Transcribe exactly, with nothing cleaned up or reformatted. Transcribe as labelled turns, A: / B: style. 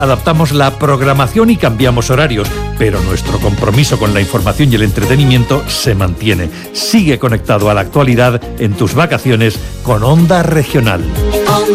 A: Adaptamos la programación y cambiamos horarios, pero nuestro compromiso con la información y el entretenimiento se mantiene. Sigue conectado a la actualidad en tus vacaciones con Onda Regional.